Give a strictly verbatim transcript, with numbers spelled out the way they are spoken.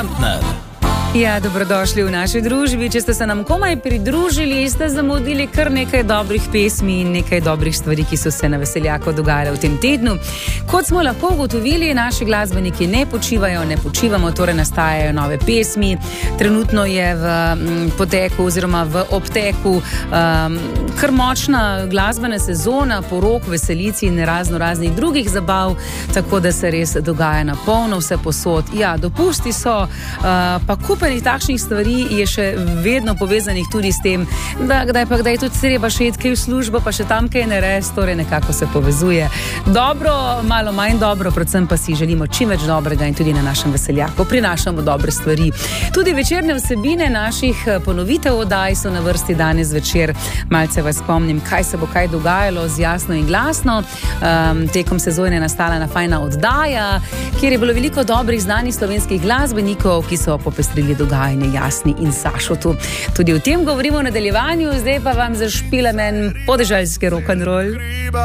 Ja, dobrodošli v naši družbi. Če ste se nam komaj pridružili, ste zamudili kar nekaj dobrih pesmi in nekaj dobrih stvari, ki so se na Veseljako dogajale v tem tednu. Kot smo lahko ugotovili, naši glasbeniki ne počivajo, ne počivamo, torej nastajajo nove pesmi. Trenutno je v m, poteku oziroma v obteku um, kar močna glasbena sezona, porok, veselici in razno raznih drugih zabav, tako da se res dogaja na polno vse posod. Ja, dopusti so, uh, pa kup takšnih stvari je še vedno povezanih tudi s tem, da kdaj pa kdaj tudi treba še iti kaj v službo, pa še tam kaj nares, torej nekako se povezuje. Dobro, malo manj dobro, predvsem pa si želimo čim več dobrega in tudi na našem Veseljaku prinašamo dobre stvari. Tudi večerne vsebine naših ponovitev oddaj so na vrsti danes večer. Malce vas spomnim, kaj se bo kaj dogajalo z Jasno in glasno. Um, tekom sezone je nastala ena fajna oddaja, kjer je bilo veliko dobrih znanih slovenskih glasbenikov, ki so popestrili dogajanje Jasni in Sašotu. Tudi o tem govorimo v nadaljevanju, zdaj pa vam zašpilem en podeželski rock'n'roll.